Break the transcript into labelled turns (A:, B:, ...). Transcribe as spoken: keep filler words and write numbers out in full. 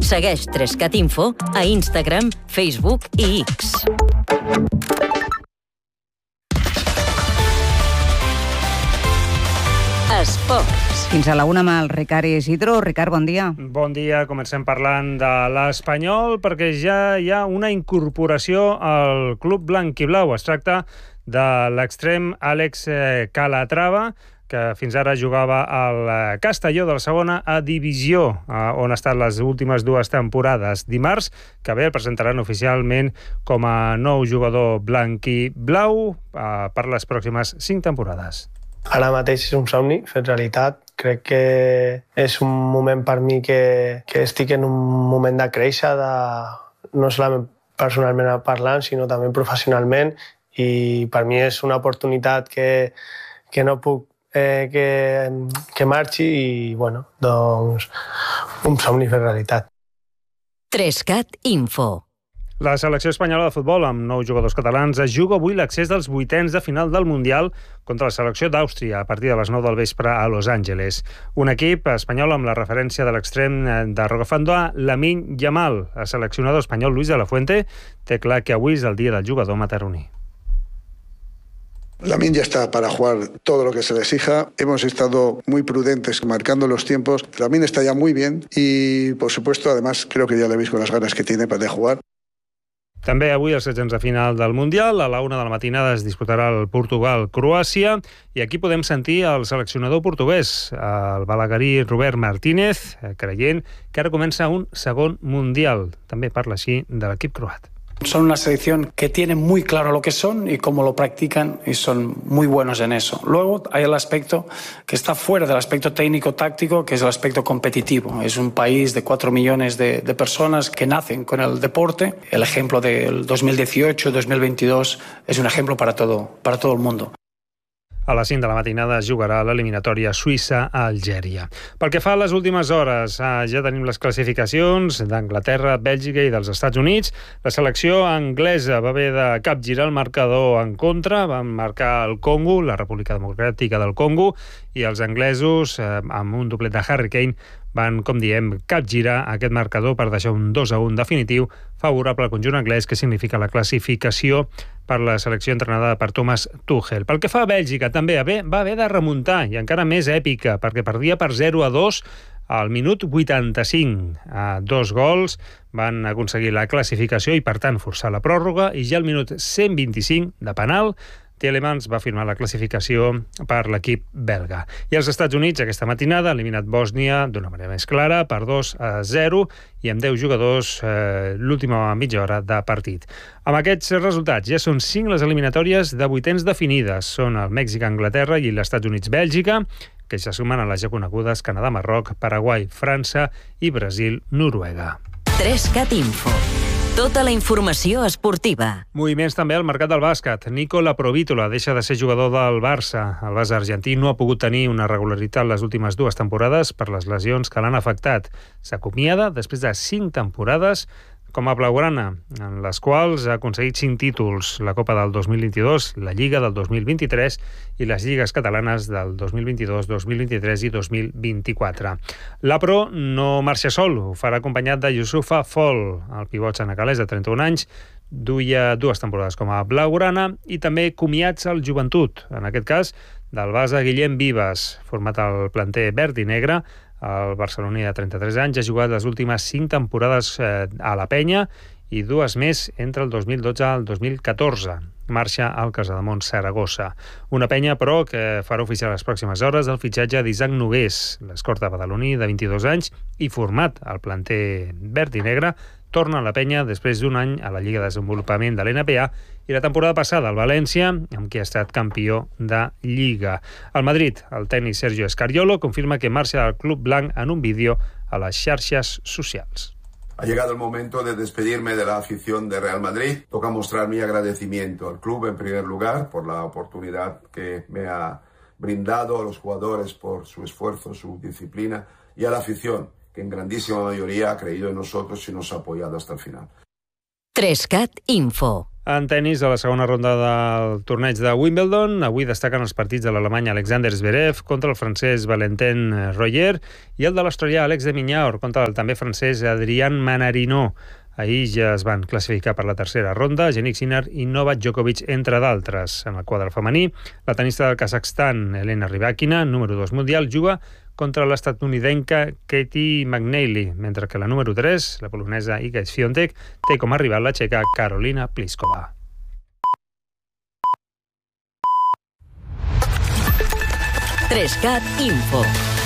A: Segueix Trescat Info a Instagram, Facebook i X. Esports.
B: Fins a la una amb el Ricard Isidro. Ricard, bon dia.
C: Bon dia. Comencem parlant de l'Espanyol perquè ja hi ha una incorporació al club blanc i blau. Es tracta de l'extrem Àlex Calatrava, que fins ara jugava al Castelló de la segona a divisió, on ha estat les últimes dues temporades. Dimarts, que bé el presentaran oficialment com a nou jugador blanc i blau per les pròximes cinc temporades.
D: Ara mateix és un somni fet realitat. Crec que és un moment per mi que, que estic en un moment de créixer, de, no solament personalment parlant, sinó també professionalment, i per mi és una oportunitat que, que no puc eh, que, que marxi i, bueno, doncs, un somni fet realitat.
A: Trescat Info.
C: La selecció espanyola de futbol, amb nou jugadors catalans, es juga avui l'accés dels vuitens de final del Mundial contra la selecció d'Àustria a partir de les nou del vespre a Los Angeles. Un equip espanyol amb la referència de l'extrem de Rocafonda, Lamine Yamal. El seleccionador espanyol Luis de la Fuente té clar que avui és el dia del jugador mataroní.
E: Lamine ya está para jugar todo lo que se le exija. Hemos estado muy prudentes marcando los tiempos. Lamine está ya muy bien y, por supuesto, además creo que ya le veis con las ganas que tiene para jugar.
C: També avui els setzents de final del Mundial. A la una de la matinada es disputarà el Portugal-Croàcia i aquí podem sentir el seleccionador portuguès, el balaguerí Robert Martínez, creient que ara comença un segon Mundial. També parla així de l'equip croat.
F: Son una selección que tiene muy claro lo que son y cómo lo practican y son muy buenos en eso. Luego hay el aspecto que está fuera del aspecto técnico-táctico, que es el aspecto competitivo. Es un país de cuatro millones de, de personas que nacen con el deporte. El ejemplo del dos mil dieciocho dos mil veintidós es un ejemplo para todo, para todo el mundo.
C: A les cinc de la matinada es jugarà l'eliminatòria Suïssa-Algèria. Pel que fa a les últimes hores, ja tenim les classificacions d'Anglaterra, Bèlgica i dels Estats Units. La selecció anglesa va haver de capgirar el marcador en contra, van marcar el Congo, la República Democràtica del Congo, i els anglesos, amb un doblet de Harry Kane, van, com diem, capgirar aquest marcador per deixar un dos a un definitiu favorable al conjunt anglès, que significa la classificació per la selecció entrenada per Thomas Tuchel. Pel que fa a Bèlgica, també va haver de remuntar, i encara més èpica, perquè perdia per zero a dos al minut vuitanta-cinc. A dos gols van aconseguir la classificació i, per tant, forçar la pròrroga, i ja al minut cent vint-i-cinc de penal, Tielemans va firmar la classificació per l'equip belga. I els Estats Units, aquesta matinada, ha eliminat Bòsnia d'una manera més clara, per dos a zero, i amb deu jugadors eh, l'última mitja hora de partit. Amb aquests resultats ja són cinc les eliminatòries de vuitens definides. Són el Mèxic-Anglaterra i l'Estats Units-Bèlgica, que ja sumen a les ja conegudes Canadà-Marroc, Paraguai, França i Brasil-Noruega.
A: Trescat Info. Tota la informació esportiva.
C: Moviments també al mercat del bàsquet. Nico Laprovítola deixa de ser jugador del Barça. El base argentí no ha pogut tenir una regularitat les últimes dues temporades per les lesions que l'han afectat. S'acomiada després de cinc temporades com a blaugrana, en les quals ha aconseguit cinc títols, la Copa del dos mil vint-i-dos, la Lliga del dos mil vint-i-tres i les lligues catalanes del dos mil vint-i-dos, dos mil vint-i-tres i dos mil vint-i-quatre. L'Apro no marxa sol, ho farà acompanyat de Youssoufa Fall, el pivot senegalès de trenta-un anys, duia dues temporades com a blaugrana i també comiats al joventut, en aquest cas del base Guillem Vives, format al planter verd i negre. El barceloní de trenta-tres anys ha jugat les últimes cinc temporades eh, a la Penya i dues més entre el dos mil dotze i el dos mil catorze. Marxa al Casademont Saragossa. Una Penya, però, que farà oficial les pròximes hores el fitxatge d'Isaac Nogués, l'escorta badaloní de vint-i-dos anys i format al planter verd i negre, torna a la Penya després d'un any a la Lliga de Desenvolupament de l'N B A i la temporada passada al València, amb qui ha estat campió de Lliga. Al Madrid, el tècnic Sergio Escariolo confirma que marxa del club blanc en un vídeo a les xarxes socials.
G: Ha llegado el momento de despedirme de la afición de Real Madrid. Toca mostrar mi agradecimiento al club, en primer lugar, por la oportunidad que me ha brindado, a los jugadores por su esfuerzo, su disciplina, y a la afición, que en grandísima mayoría ha creído en nosotros y nos ha apoyado hasta el final.
A: Trescat Info.
C: En tenis, a la segona ronda del torneig de Wimbledon, avui destaquen els partits de l'alemany Alexander Zverev contra el francès Valentin Royer i el de l'australià Alex de Minaur contra el també francès Adrian Manarino. Ahir ja es van classificar per la tercera ronda Jannik Sinner i Novak Djokovic, entre d'altres. En el quadre femení, la tenista del Kazakhstan, Elena Rybakina, número dos mundial, juga contra l'estatunidenca Katie McNeely, mentre que la número tres, la polonesa Iga Świątek, té com a rival la txeca Karolina Pliskova.
A: tres cat Info.